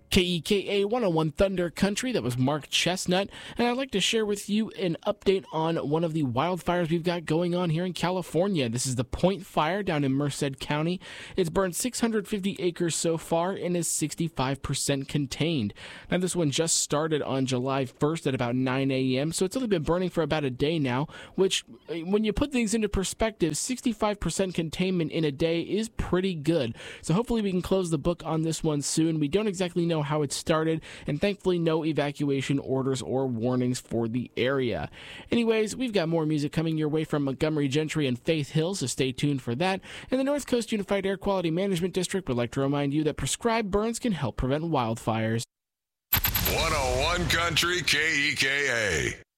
KEKA 101 Thunder Country, that was Mark Chestnut, and I'd like to share with you an update on one of the wildfires we've got going on here in California. This is the Point Fire down in Merced County. It's burned 650 acres so far and is 65% contained. Now, this one just started on July 1st at about 9 a.m., so it's only been burning for about a day now, which, when you put things into perspective, 65% containment in a day is pretty good. So hopefully we can close the book on this one soon. We don't exactly know how it started, and thankfully no evacuation orders or warnings for the area. Anyways, we've got more music coming your way from Montgomery Gentry and Faith Hill, so stay tuned for that. And the North Coast Unified Air Quality Management District would like to remind you that prescribed burns can help prevent wildfires. 101 Country KEKA.